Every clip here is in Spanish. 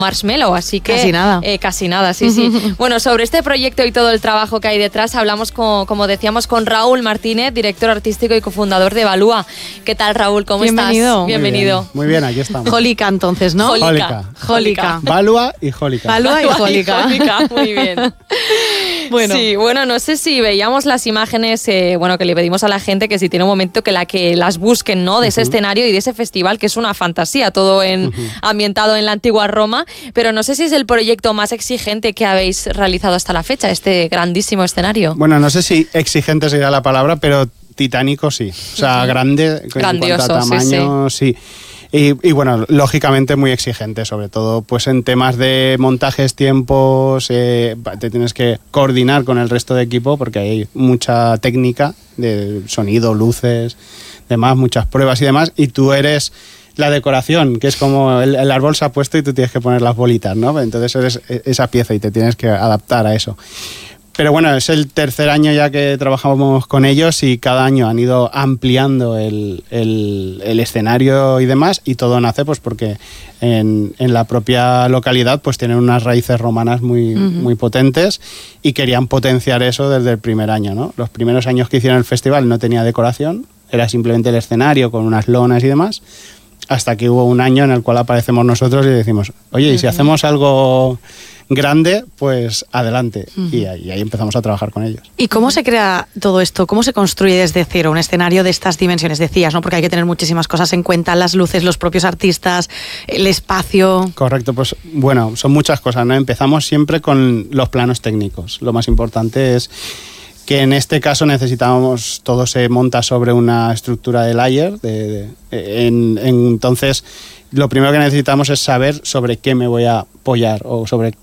Marshmello, así que casi nada, sí. Bueno, sobre este proyecto y todo el trabajo que hay detrás hablamos como decíamos con Raúl Martínez, director artístico y cofundador de Valua. ¿Qué tal, Raúl? ¿Cómo estás? Bienvenido. Muy bien, aquí estamos. Jólica entonces, ¿no? Jólica. Valua y Jólica. Valua y Jólica. Muy bien. Bueno, no sé si veíamos las imágenes, que le pedimos a la gente que si tiene un momento que las busquen, ¿no? De ese escenario y de ese festival que es una fantasía, todo ambientado en la antigua Roma. Pero no sé si es el proyecto más exigente que habéis realizado hasta la fecha, este grandísimo escenario. Bueno, no sé si exigente sería la palabra, pero titánico sí. O sea, grandioso, en cuanto a tamaño, sí. Y bueno, lógicamente muy exigente, sobre todo pues en temas de montajes, tiempos, te tienes que coordinar con el resto de equipo porque hay mucha técnica de sonido, luces, demás, muchas pruebas y demás, y tú eres la decoración, que es como el árbol se ha puesto y tú tienes que poner las bolitas, ¿no? Entonces eres esa pieza y te tienes que adaptar a eso. Pero bueno, es el tercer año ya que trabajamos con ellos y cada año han ido ampliando el escenario y demás, y todo nace pues porque en la propia localidad pues tienen unas raíces romanas muy potentes y querían potenciar eso desde el primer año, ¿no? Los primeros años que hicieron el festival no tenía decoración, era simplemente el escenario con unas lonas y demás, hasta que hubo un año en el cual aparecemos nosotros y decimos, oye, ¿y si hacemos algo grande? Pues adelante. Y ahí empezamos a trabajar con ellos. ¿Y cómo se crea todo esto? ¿Cómo se construye desde cero un escenario de estas dimensiones? Decías, ¿no? Porque hay que tener muchísimas cosas en cuenta, las luces, los propios artistas, el espacio. Correcto, pues bueno, son muchas cosas, ¿no? Empezamos siempre con los planos técnicos. Lo más importante es que en este caso necesitábamos, todo se monta sobre una estructura de layer, entonces lo primero que necesitamos es saber sobre qué me voy a apoyar o sobre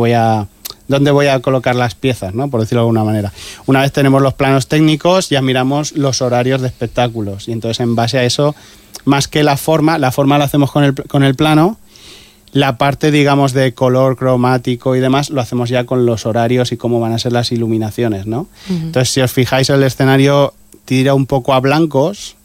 dónde voy a colocar las piezas, ¿no? Por decirlo de alguna manera. Una vez tenemos los planos técnicos, ya miramos los horarios de espectáculos y entonces en base a eso, más que la forma la hacemos con el plano. La parte, digamos, de color cromático y demás, lo hacemos ya con los horarios y cómo van a ser las iluminaciones, ¿no? Entonces, si os fijáis, el escenario tira un poco a blancos,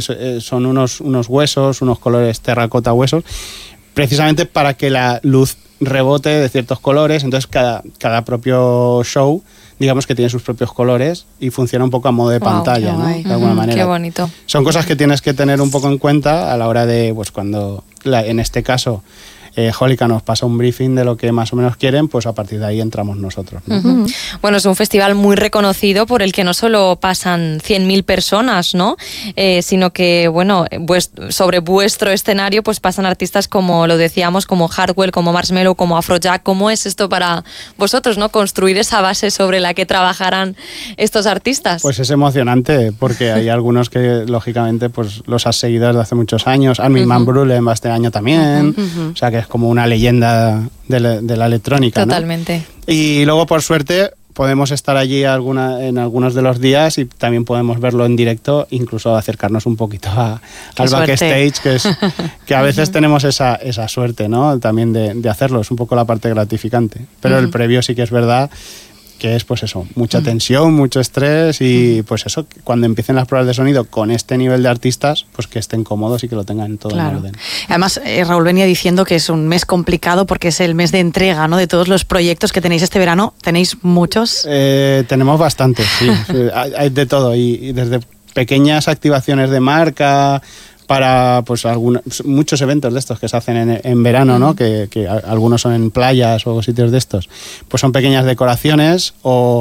son unos huesos, unos colores terracota huesos, precisamente para que la luz rebote de ciertos colores. Entonces, cada propio show, digamos que tiene sus propios colores y funciona un poco a modo de pantalla, ¿no? De alguna manera. Qué bonito. Son cosas que tienes que tener un poco en cuenta a la hora de, pues cuando, en este caso, Jólica nos pasa un briefing de lo que más o menos quieren, pues a partir de ahí entramos nosotros, ¿no? Bueno, es un festival muy reconocido por el que no solo pasan 100.000 personas, ¿no? Sino que, bueno, sobre vuestro escenario pues pasan artistas como lo decíamos, como Hardwell, como Marshmello, como Afrojack. ¿Cómo es esto para vosotros, no? Construir esa base sobre la que trabajarán estos artistas. Pues es emocionante porque hay algunos que lógicamente pues los has seguido desde hace muchos años. Armin van Buuren va este año también, o sea que es como una leyenda de la electrónica. Totalmente. ¿No? Y luego, por suerte, podemos estar allí en algunos de los días y también podemos verlo en directo, incluso acercarnos un poquito al backstage, que a veces tenemos esa suerte, ¿no? También de hacerlo, es un poco la parte gratificante. Pero el previo sí que es verdad que es pues eso, mucha tensión, mucho estrés y pues eso, cuando empiecen las pruebas de sonido con este nivel de artistas, pues que estén cómodos y que lo tengan todo en orden. Además, Raúl venía diciendo que es un mes complicado porque es el mes de entrega, ¿no? De todos los proyectos que tenéis este verano. ¿Tenéis muchos? Tenemos bastantes, sí. Hay de todo y desde pequeñas activaciones de marca para pues muchos eventos de estos que se hacen en verano, ¿no? Que algunos son en playas o sitios de estos, pues son pequeñas decoraciones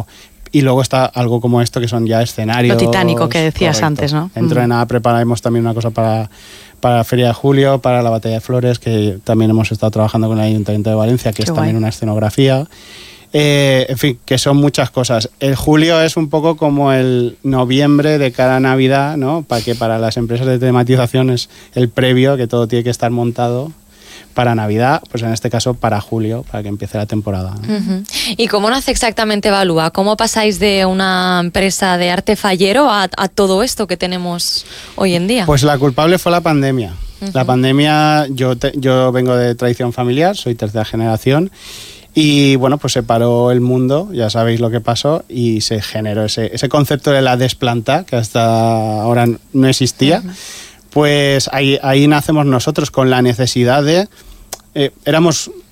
y luego está algo como esto que son ya escenarios. Lo titánico que decías antes, ¿no? Dentro de nada prepararemos también una cosa para la Feria de Julio, para la Batalla de Flores, que también hemos estado trabajando con el Ayuntamiento de Valencia, que es también una escenografía. En fin, que son muchas cosas. El julio es un poco como el noviembre de cara a Navidad, ¿no? Para las empresas de tematización es el previo, que todo tiene que estar montado para Navidad, pues en este caso para julio, para que empiece la temporada, ¿no? ¿Y cómo nace exactamente Valua? ¿Cómo pasáis de una empresa de arte fallero a todo esto que tenemos hoy en día? Pues la culpable fue la pandemia. La pandemia, yo vengo de tradición familiar, soy tercera generación. Y bueno, pues se paró el mundo, ya sabéis lo que pasó, y se generó ese concepto de la desplanta, que hasta ahora no existía. Pues ahí nacemos nosotros con la necesidad de... éramos